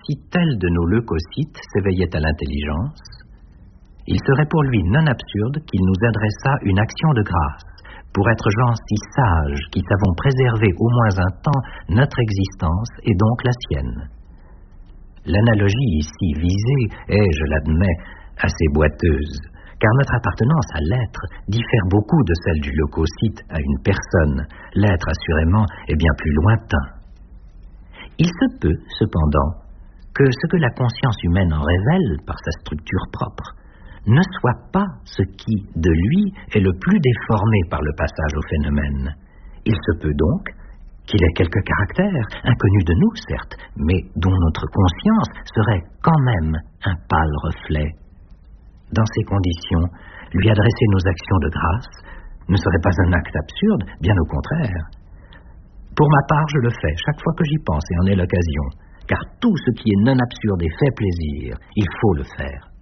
si tel de nos leucocytes s'éveillait à l'intelligence, il serait pour lui non absurde qu'il nous adressât une action de grâce, pour être gens si sages qui savons préserver au moins un temps notre existence et donc la sienne. L'analogie ici visée est, je l'admets, assez boiteuse, car notre appartenance à l'être diffère beaucoup de celle du leucocyte à une personne. L'être, assurément, est bien plus lointain. Il se peut, cependant, que ce que la conscience humaine en révèle par sa structure propre ne soit pas ce qui, de lui, est le plus déformé par le passage au phénomène. Il se peut donc qu'il ait quelques caractères, inconnus de nous, certes, mais dont notre conscience serait quand même un pâle reflet. Dans ces conditions, lui adresser nos actions de grâce ne serait pas un acte absurde, bien au contraire. Pour ma part, je le fais chaque fois que j'y pense et en ai l'occasion, car tout ce qui est non absurde et fait plaisir, il faut le faire.